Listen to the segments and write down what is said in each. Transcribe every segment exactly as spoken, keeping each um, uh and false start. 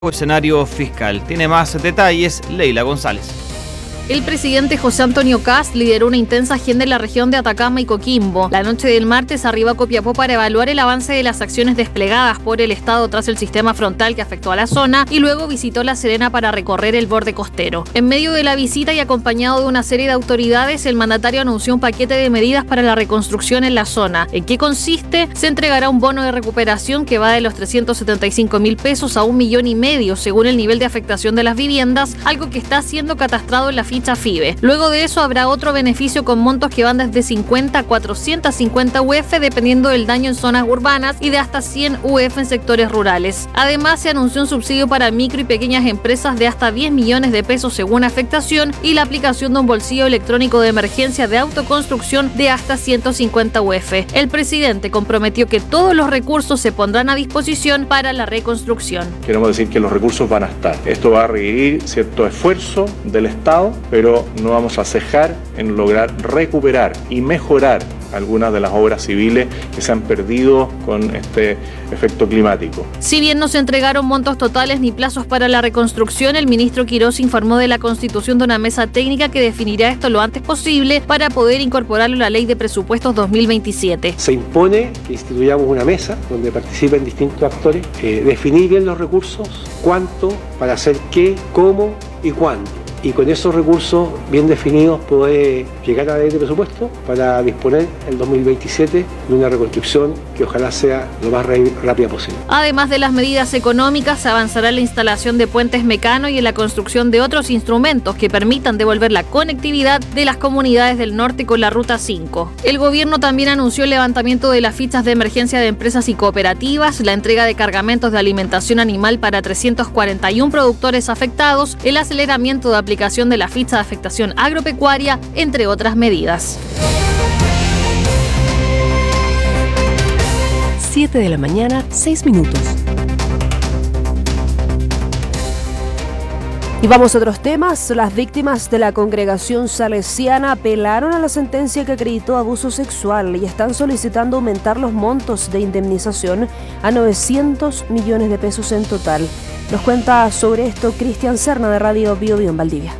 escenario fiscal. Tiene más detalles Leila González. El presidente José Antonio Kast lideró una intensa agenda en la región de Atacama y Coquimbo. La noche del martes arribó a Copiapó para evaluar el avance de las acciones desplegadas por el Estado tras el sistema frontal que afectó a la zona y luego visitó La Serena para recorrer el borde costero. En medio de la visita y acompañado de una serie de autoridades, el mandatario anunció un paquete de medidas para la reconstrucción en la zona. ¿En qué consiste? Se entregará un bono de recuperación que va de los trescientos setenta y cinco mil pesos a un millón y medio según el nivel de afectación de las viviendas, algo que está siendo catastrado en la ficha FIBE. Luego de eso habrá otro beneficio con montos que van desde cincuenta a cuatrocientos cincuenta U F dependiendo del daño en zonas urbanas y de hasta cien U F en sectores rurales. Además se anunció un subsidio para micro y pequeñas empresas de hasta diez millones de pesos según afectación y la aplicación de un bolsillo electrónico de emergencia de autoconstrucción de hasta ciento cincuenta U F. El presidente comprometió que todos los recursos se pondrán a disposición para la reconstrucción. Queremos decir que los recursos van a estar. Esto va a requerir cierto esfuerzo del Estado, pero no vamos a cejar en lograr recuperar y mejorar algunas de las obras civiles que se han perdido con este efecto climático. Si bien no se entregaron montos totales ni plazos para la reconstrucción, el ministro Quirós informó de la constitución de una mesa técnica que definirá esto lo antes posible para poder incorporarlo a la Ley de Presupuestos dos mil veintisiete. Se impone que instituyamos una mesa donde participen distintos actores, eh, definir bien los recursos, cuánto, para hacer qué, cómo y cuándo. Y con esos recursos bien definidos poder llegar a la ley de presupuesto para disponer en dos mil veintisiete de una reconstrucción que ojalá sea lo más rápida posible. Además de las medidas económicas, se avanzará en la instalación de puentes Mecano y en la construcción de otros instrumentos que permitan devolver la conectividad de las comunidades del norte con la Ruta cinco. El gobierno también anunció el levantamiento de las fichas de emergencia de empresas y cooperativas, la entrega de cargamentos de alimentación animal para trescientos cuarenta y uno productores afectados, el aceleramiento de aplicación aplicación de la ficha de afectación agropecuaria, entre otras medidas. siete de la mañana, seis minutos. Y vamos a otros temas. Las víctimas de la congregación salesiana apelaron a la sentencia que acreditó abuso sexual y están solicitando aumentar los montos de indemnización a novecientos millones de pesos en total. Nos cuenta sobre esto Cristian Serna de Radio Bio Bio en Valdivia.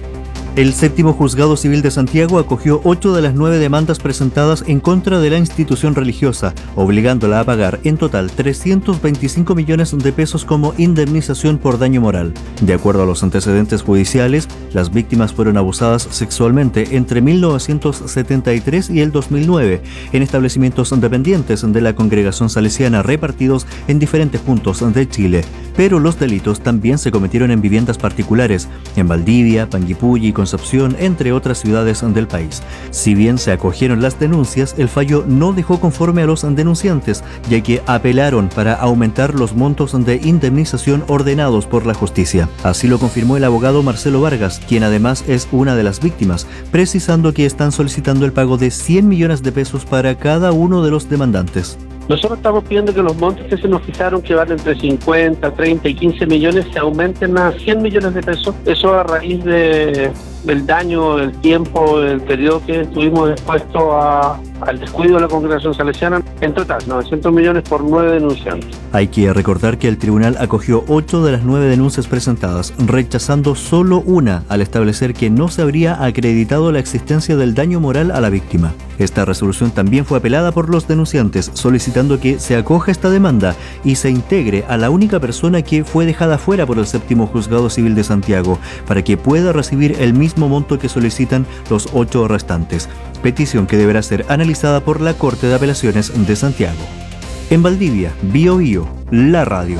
El séptimo juzgado civil de Santiago acogió ocho de las nueve demandas presentadas en contra de la institución religiosa, obligándola a pagar en total trescientos veinticinco millones de pesos como indemnización por daño moral. De acuerdo a los antecedentes judiciales, las víctimas fueron abusadas sexualmente entre mil novecientos setenta y tres y el dos mil nueve en establecimientos dependientes de la congregación salesiana repartidos en diferentes puntos de Chile. Pero los delitos también se cometieron en viviendas particulares, en Valdivia, Panguipulli y Concepción, entre otras ciudades del país. Si bien se acogieron las denuncias, el fallo no dejó conforme a los denunciantes, ya que apelaron para aumentar los montos de indemnización ordenados por la justicia. Así lo confirmó el abogado Marcelo Vargas, quien además es una de las víctimas, precisando que están solicitando el pago de cien millones de pesos para cada uno de los demandantes. Nosotros estamos pidiendo que los montos que se nos fijaron, que van entre cincuenta, treinta y quince millones, se aumenten a cien millones de pesos. Eso a raíz de, del daño, del tiempo, del periodo que estuvimos expuestos a, al descuido de la congregación salesiana. En total, novecientos millones por nueve denunciantes. Hay que recordar que el tribunal acogió ocho de las nueve denuncias presentadas, rechazando solo una al establecer que no se habría acreditado la existencia del daño moral a la víctima. Esta resolución también fue apelada por los denunciantes, solicitando que se acoja esta demanda y se integre a la única persona que fue dejada fuera por el séptimo juzgado civil de Santiago, para que pueda recibir el mismo monto que solicitan los ocho restantes. Petición que deberá ser analizada por la Corte de Apelaciones de Santiago. En Valdivia, Bio Bio, la radio.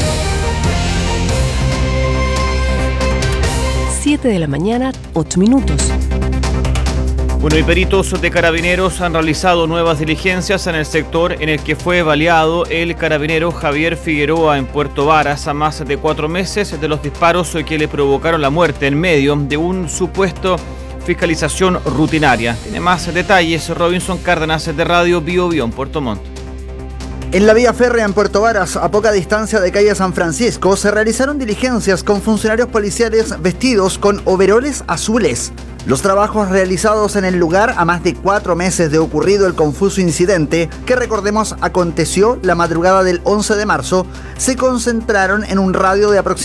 siete de la mañana, ocho minutos. Bueno, y peritos de carabineros han realizado nuevas diligencias en el sector en el que fue baleado el carabinero Javier Figueroa en Puerto Varas a más de cuatro meses de los disparos que le provocaron la muerte en medio de un supuesto fiscalización rutinaria. Tiene más detalles Robinson Cárdenas de Radio Bio Bio en Puerto Montt. En la vía férrea en Puerto Varas, a poca distancia de calle San Francisco, se realizaron diligencias con funcionarios policiales vestidos con overoles azules. Los trabajos realizados en el lugar a más de cuatro meses de ocurrido el confuso incidente, que recordemos aconteció la madrugada del once de marzo, se concentraron en un radio de aproximadamente